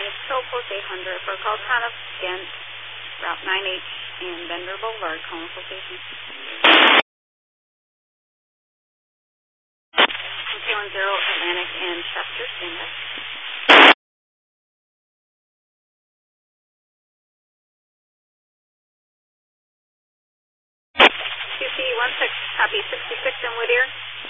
Toll Post 800 for a call town of Ghent, Route 9H and Bender Boulevard, calling for station. KLN 0 Atlantic and Chester, stand by. QC 16, copy 66 in Whittier.